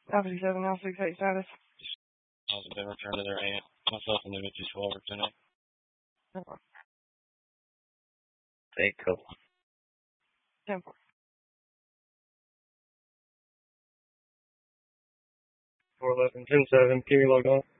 Obviously 7 now 6-8 status. Also been returned to their aunt. Myself and them at 12 tonight. Okay. 8 couple. 10-4. 411, 10-7, keep me logged on.